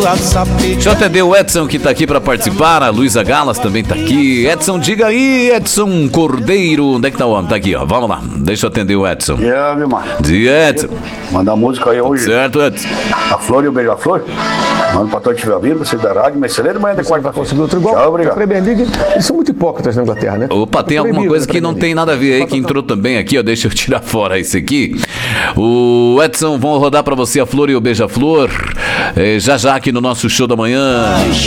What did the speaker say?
Deixa eu atender o Edson que tá aqui pra participar. A Luísa Galas também tá aqui. Edson, diga aí, Edson Cordeiro. Onde é que tá o homem? Tá aqui, ó. Vamos lá. Deixa eu atender o Edson. Diga, Edson. Mandar música aí hoje. Certo, Edson. A Flor e o Beija-Flor. Mano, pra todos que estiver ouvindo, você da rádio, uma excelente manhã de quarta-feira. Tchau, obrigado. A Premier League, eles são muito hipócritas na Inglaterra, né? Opa, tem alguma coisa que não tem nada a ver aí, que entrou também aqui, ó. Deixa eu tirar fora esse aqui. O Edson, vamos rodar pra você a Flor e o Beija-Flor. Já aqui no nosso show da manhã.